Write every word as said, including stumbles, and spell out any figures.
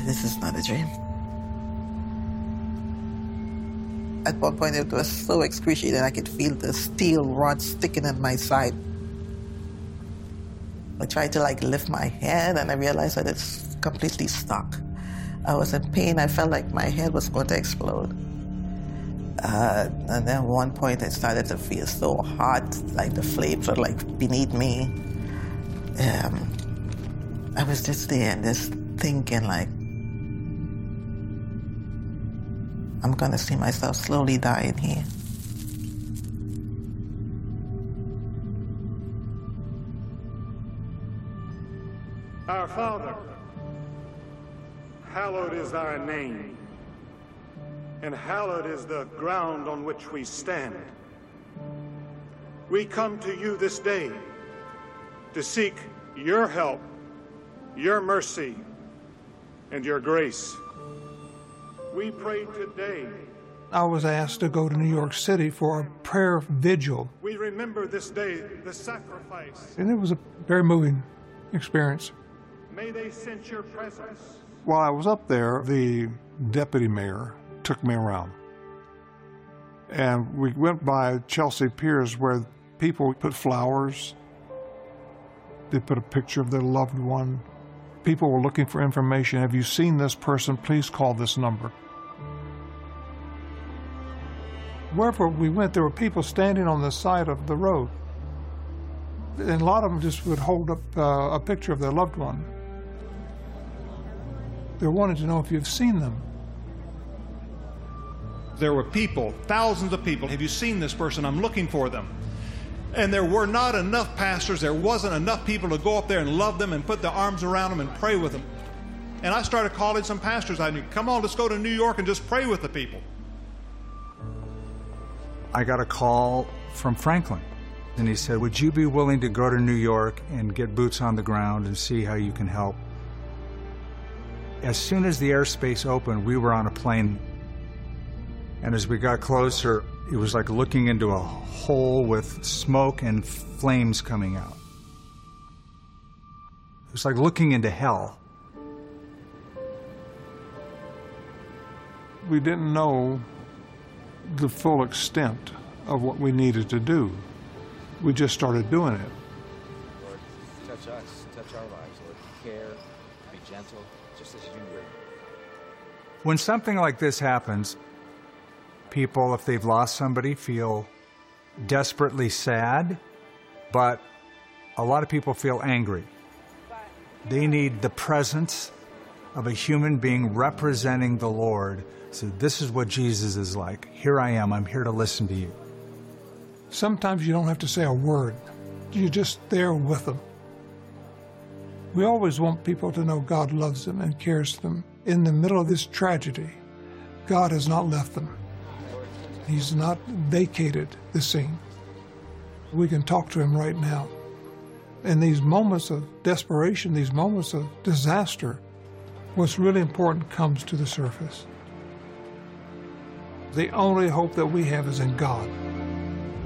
this is not a dream. At one point, it was so excruciating, I could feel the steel rod sticking in my side. I tried to like lift my head, and I realized that it's completely stuck. I was in pain. I felt like my head was going to explode. Uh, and then at one point, it started to feel so hot, like the flames were like beneath me. Um, I was just there and just thinking like, I'm gonna see myself slowly dying here. Our Father, hallowed is thy name, and hallowed is the ground on which we stand. We come to you this day to seek your help, your mercy, and your grace. We pray today. I was asked to go to New York City for a prayer vigil. We remember this day the sacrifice. And it was a very moving experience. May they sense your presence. While I was up there, the deputy mayor took me around. And we went by Chelsea Piers where people put flowers. They put a picture of their loved one. People were looking for information. Have you seen this person? Please call this number. Wherever we went, there were people standing on the side of the road. And a lot of them just would hold up uh, a picture of their loved one. They wanted to know if you've seen them. There were people, thousands of people. Have you seen this person? I'm looking for them. And there were not enough pastors. There wasn't enough people to go up there and love them and put their arms around them and pray with them. And I started calling some pastors I knew, come on, let's go to New York and just pray with the people. I got a call from Franklin, and he said, would you be willing to go to New York and get boots on the ground and see how you can help? As soon as the airspace opened, we were on a plane, and as we got closer, it was like looking into a hole with smoke and flames coming out. It was like looking into hell. We didn't know the full extent of what we needed to do. We just started doing it. Lord, touch us, touch our lives, Lord. Care, be gentle, just as you were. When something like this happens, people, if they've lost somebody, feel desperately sad, but a lot of people feel angry. They need the presence of a human being representing the Lord. So this is what Jesus is like. Here I am. I'm here to listen to you. Sometimes you don't have to say a word. You're just there with them. We always want people to know God loves them and cares for them. In the middle of this tragedy, God has not left them. He's not vacated the scene. We can talk to him right now. In these moments of desperation, these moments of disaster, what's really important comes to the surface. The only hope that we have is in God.